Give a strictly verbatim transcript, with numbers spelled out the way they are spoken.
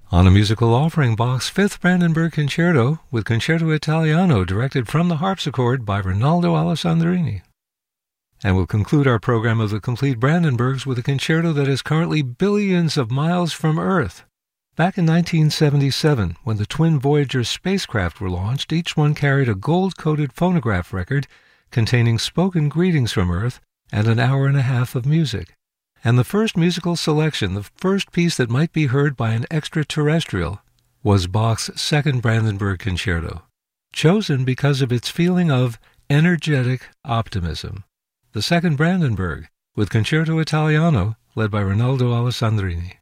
On a musical offering, Bach's Fifth Brandenburg Concerto with Concerto Italiano directed from the harpsichord by Rinaldo Alessandrini. And we'll conclude our program of the complete Brandenburgs with a concerto that is currently billions of miles from Earth. Back in nineteen seventy-seven, when the twin Voyager spacecraft were launched, each one carried a gold-coated phonograph record containing spoken greetings from Earth and an hour and a half of music. And the first musical selection, the first piece that might be heard by an extraterrestrial, was Bach's Second Brandenburg Concerto, chosen because of its feeling of energetic optimism. The Second Brandenburg, with Concerto Italiano, led by Rinaldo Alessandrini.